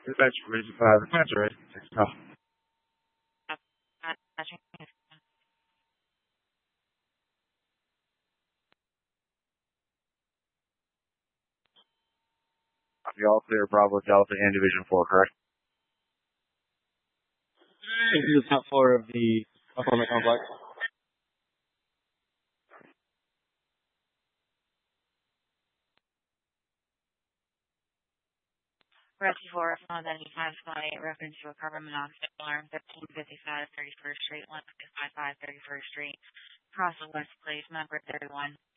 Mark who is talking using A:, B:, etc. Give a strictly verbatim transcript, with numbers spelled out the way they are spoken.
A: That's reason five. That's right. Oh, copy all clear. Bravo Delta and Division Four, correct?
B: This is the top floor of the apartment complex.
C: Rescue four, ninety-five twenty, reference to a carbon monoxide alarm, thirteen fifty-five thirty-first Street, one five five thirty-first Street, across the West Place, number thirty-one.